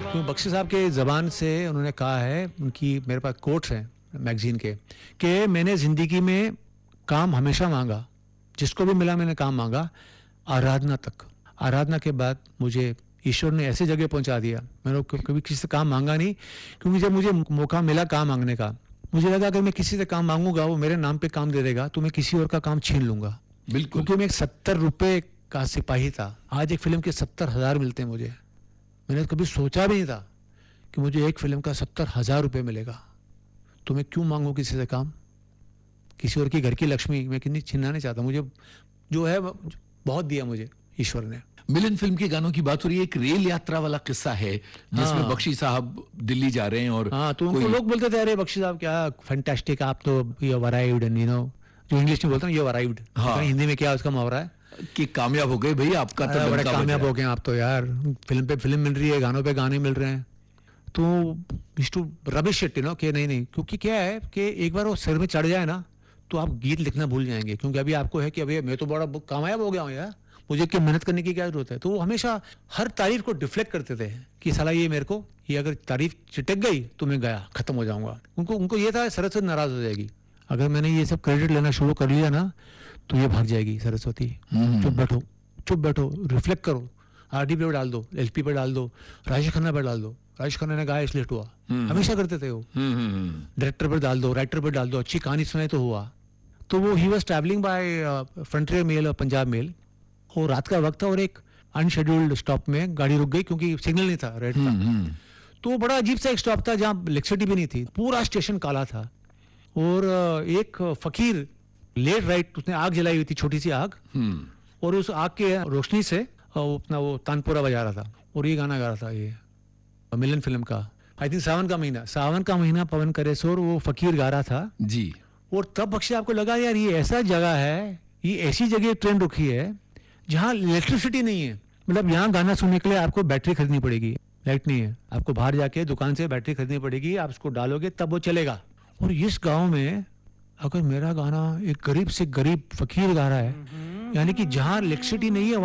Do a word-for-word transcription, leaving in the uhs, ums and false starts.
तो बख्शी साहब के ज़बान से उन्होंने कहा है, उनकी मेरे पास कोट्स हैं मैगजीन के, कि मैंने ज़िंदगी में काम हमेशा मांगा, जिसको भी मिला मैंने काम मांगा, आराधना तक। आराधना के बाद मुझे ईश्वर ने ऐसे जगह पहुंचा दिया, मैंने कभी किसी से काम मांगा नहीं, क्योंकि जब मुझे मौका मिला काम मांगने का, मुझे लगा अगर मैं किसी से काम मांगूंगा वो मेरे नाम पे काम दे देगा तो मैं किसी और का काम छीन लूंगा। बिल्कुल, क्योंकि मैं एक सत्तर रुपये का सिपाही था, आज एक फिल्म के सत्तर हजार मिलते हैं मुझे। मैंने कभी सोचा भी नहीं था कि मुझे एक फिल्म का सत्तर हजार रुपये मिलेगा, तो मैं क्यों मांगू किसी से काम? किसी और की घर की लक्ष्मी मैं कितनी छीनना नहीं चाहता, मुझे जो है बहुत दिया मुझे ईश्वर ने। मिलन फिल्म के गानों की बात हो रही है, एक रेल यात्रा वाला किस्सा है जिसमें हाँ। बख्शी साहब दिल्ली जा रहे हैं और हाँ, तो उनको लोग बोलते थे, अरे बख्शी साहब क्या फैंटास्टिक, आप तो you arrived, and you know, जो इंग्लिश में बोलते हैं यू अराइव्ड, हाँ। हिंदी में क्या उसका मुहावरा है कि कामयाब हो गए भाई, आपका तो बड़े डंका कामयाब बजा। हो गए आप तो यार, फिल्म पे फिल्म मिल रही है, गानों पे गाने मिल रहे हैं। तो to rubbish it, you know, कि नहीं नहीं, क्योंकि क्या है कि एक बार वो सिर में चढ़ जाए ना तो आप गीत लिखना भूल जाएंगे, क्योंकि अभी आपको है कि अभी मैं तो बड़ा कामयाब हो गया हूँ यार, मुझे क्या मेहनत करने की क्या जरूरत है। तो वो हमेशा हर तारीफ को डिफ्लेक्ट करते थे कि साला ये मेरे को, ये अगर तारीफ चिटक गई तो मैं गया, खत्म हो जाऊंगा। उनको उनको ये था सरस्वती नाराज हो जाएगी, अगर मैंने ये सब क्रेडिट लेना शुरू कर लिया ना तो ये भाग जाएगी सरस्वती। चुप बैठो, चुप बैठो, रिफ्लेक्ट करो, आरडी पे डाल दो, एलपी पे डाल दो, राजेश खन्ना पे डाल दो, राजेश खन्ना ने गाया इसलिए हिट हुआ, हमेशा करते थे वो। डायरेक्टर पर डाल दो, राइटर पर डाल दो, अच्छी कहानी सुनाई तो हुआ। तो वो he was travelling by frontier mail और पंजाब मेल, और रात का वक्त था और एक अनशेड्यूल्ड स्टॉप में गाड़ी रुक गई क्योंकि सिग्नल नहीं था, रेड था। तो बड़ा अजीब सा एक स्टॉप था जहाँ इलेक्ट्रिसिटी भी नहीं थी, पूरा स्टेशन काला था, और एक फकीर लेट राइट, उसने आग जलाई हुई थी, छोटी सी आग, और उस आग के रोशनी से वो अपना वो तानपुरा बजा रहा था और ये गाना गा रहा था, ये मिलन फिल्म का, आई थिंक सावन का महीना, सावन का महीना पवन करे शोर, वो फकीर गा रहा था जी। और तब बख्शी आपको लगा यार ये ऐसा जगह है, ये ऐसी जगह ट्रेन रुकी है जहाँ इलेक्ट्रिसिटी नहीं है, मतलब यहाँ गाना सुनने के लिए आपको बैटरी खरीदनी पड़ेगी, लाइट नहीं है, आपको बाहर जाके दुकान से बैटरी खरीदनी पड़ेगी, आप उसको डालोगे तब वो चलेगा। और इस गांव में अगर मेरा गाना एक गरीब से गरीब फकीर गा रहा है, यानी कि जहाँ इलेक्ट्रिसिटी नहीं है